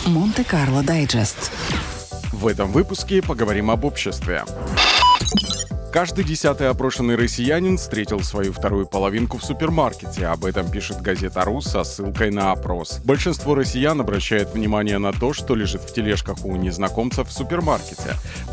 Монте-Карло Дайджест. В этом выпуске поговорим об обществе. Каждый 10-й опрошенный россиянин встретил свою вторую половинку в супермаркете. Об этом пишет газета «Ру» со ссылкой на опрос. Большинство россиян обращает внимание на то, что лежит в тележках у незнакомцев в супермаркете.